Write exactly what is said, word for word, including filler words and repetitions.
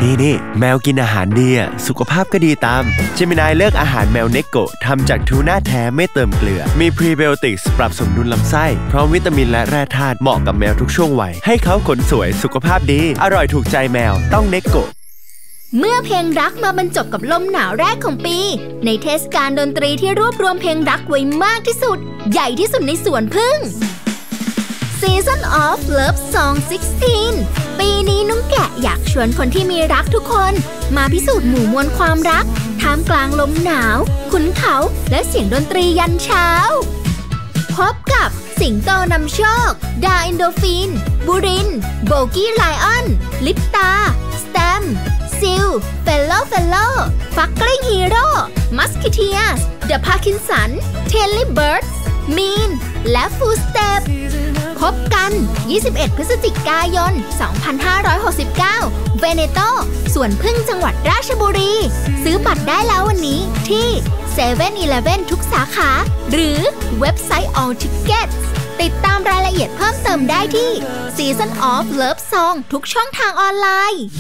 นี่นี่แมวกินอาหารดีอ่ะสุขภาพก็ดีตามเจมินายเลือกอาหารแมวเนโกะทำจากทูน่าแท้ไม่เติมเกลือมีพรีไบโอติกส์ปรับสมดุลลำไส้พร้อมวิตามินและแร่ธาตุเหมาะกับแมวทุกช่วงวัยให้เขาขนสวยสุขภาพดีอร่อยถูกใจแมวต้องเนโกะเมื่อเพลงรักมาบรรจบกับลมหนาวแรกของปีในเทศกาลดนตรีที่รวบรวมเพลงรักไว้มากที่สุดใหญ่ที่สุดในสวนผึ้ง Season of Love Song สิบหก ปีนี้น้องแกะอยากชวนคนที่มีรักทุกคนมาพิสูจน์หมู่มวลความรักท่ามกลางลมหนาวขุนเขาและเสียงดนตรียันเช้าพบกับสิงโตนำโชคดาอินโดฟินบุรินโบกี้ไลออนลิปตาสแตมซิลเฟลโลเฟลโลฟักกลิ้งฮีโร่มัสคิเทียสเดอะพาร์คินสันเทลลี่เบิร์ดมีนและฟูสเตปพบกันยี่สิบเอ็ดพฤศจิกายนสองพันห้าร้อยหกสิบเก้าเวเนโตสวนผึ้งจังหวัดราชบุรีซื้อบัตรได้แล้ววันนี้ที่เซเว่นอีเลฟเว่นทุกสาขาหรือเว็บไซต์ All Tickets ติดตามรายละเอียดเพิ่มเติมได้ที่ Season of Love Song ทุกช่องทางออนไลน์